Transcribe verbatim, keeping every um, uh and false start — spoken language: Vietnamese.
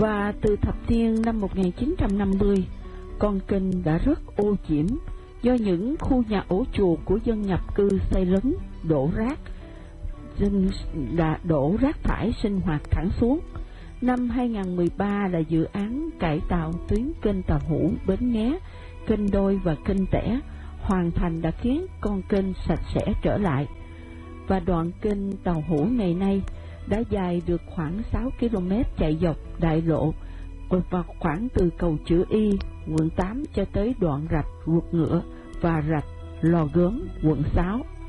Và từ thập niên năm một nghìn chín trăm năm mươi, con kênh đã rất ô nhiễm do những khu nhà ổ chuột của dân nhập cư xây lấn, đổ rác, dân đã đổ rác thải sinh hoạt thẳng xuống. Năm hai nghìn không trăm mười ba là dự án cải tạo tuyến kênh Tàu Hũ Bến Nghé, kênh Đôi và kênh Tẻ hoàn thành đã khiến con kênh sạch sẽ trở lại. Và đoạn kênh Tàu Hũ ngày nay đã dài được khoảng sáu ki lô mét chạy dọc đại lộ và khoảng từ cầu Chữ Y, quận tám cho tới đoạn rạch Ruột Ngựa và rạch Lò Gốm, quận sáu.